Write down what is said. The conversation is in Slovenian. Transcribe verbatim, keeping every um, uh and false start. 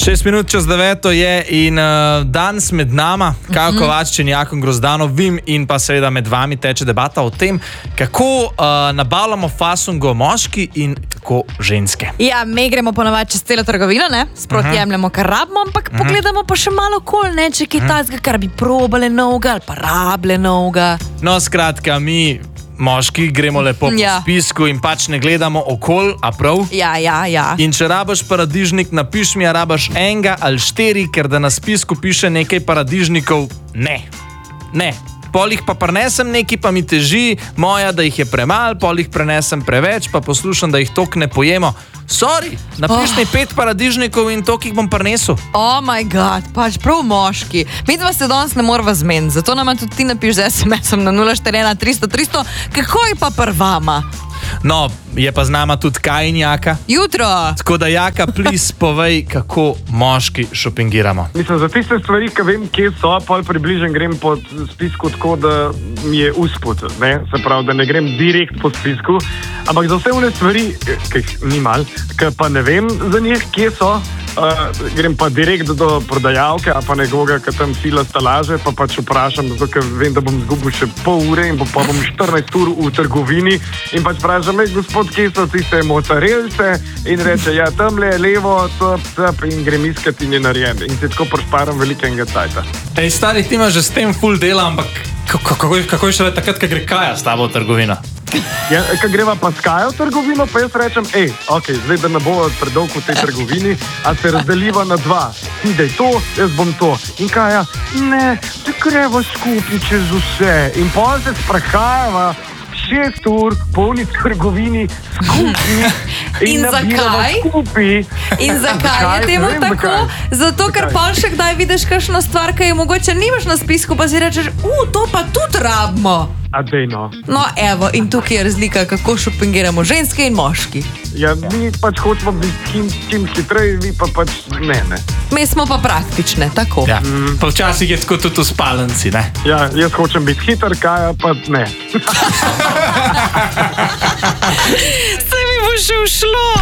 Šest minut čez deveto je in uh, danes med nama, Kajo Mhm. Kovačič in Jakon Grozdanovim, in pa seveda med vami teče debata o tem, kako uh, nabavljamo fasungo moški in kako ženske. Ja, mi gremo ponovadi čez celo trgovino, ne? Sproti uh -huh. jemljemo, kar rabimo, ampak uh -huh. pogledamo pa še malo kol, ne, če kaj tazga, kar bi probale novega ali pa rable novega. No, skratka, mi moški gremo lepo po Ja. spisku in pač ne gledamo okol, a prav? Ja, ja, ja. In če rabaš paradižnik, napiš mi, a rabaš enega ali štiri, ker da na spisku piše nekaj paradižnikov, ne. Ne. Pol jih pa prenesem neki, pa mi teži, moja, da jih je premalo, pol jih prenesem preveč, pa poslušam, da jih tok ne pojemo. Sorry, napiš Oh. mi pet paradižnikov in tok jih bom prenesel. Oh moj bog, pač prav moški. Mi dva se danes ne morava zmeniti, zato nam tudi ti napiš z es em esom na nula štiri ena tristo tristo, kako je pa prvama? No, je pa z nama tudi Kaj in Jaka. Jutro! Tako da, Jaka, please povej, kako moški šopingiramo. Mislim, za tiste stvari, ki vem, kje so, pol približno grem po spisku tako, da mi je usput, ne? Se pravi, da ne grem direkt po spisku, ampak za vse one stvari, ki jih ni mal, ki pa ne vem za njih, kje so, uh, grem pa direkt do prodajalke, a pa nekoga, ki tam fila stalaže, pa pač vprašam, zato ker vem, da bom zgubil še pol ure in pa bom štirinajst ur v trgovini in pač vprašam, ej, gospod, kje so tiste mocarelce, in reče, ja, tamle, levo, top, top, in grem iskat in je narejen. In si tako prešparam velikega cajta. Ej, stari, ti imaš že s tem full dela, ampak kako, kako, kako je šele takrat, ko gre Kaja s tabo v trgovino? Ja, ko greva pa s Kajo v trgovino, pa jaz rečem, ej, ok, zdaj da ne bo predolgo v tej trgovini, a se razdeliva na dva. Ti daj to, jaz bom to. In Kaja, ne, te greva skupaj čez vse. In pol se sprehajava šest ur po uni trgovini skupaj. In zakaj? Skupaj. In zakaj je temu Ne vem, tako? zakaj. Zato, ker Zakaj? pa še kdaj vidiš kakšno stvar, ki je mogoče nimaš na spisku, pa si rečeš, u, to pa tudi rabimo. A dej no. No, evo, in tukaj je razlika, kako šopingiramo ženske in moški. Ja, mi pač hočemo biti čim, čim hitreji, vi pa pač ne, ne. Mi smo pa praktične, tako. Ja, pa včasih je tako tudi v spalnici, ne? Ja, jaz hočem biti hiter, Kaja pa ne. Se mi bo še všlo.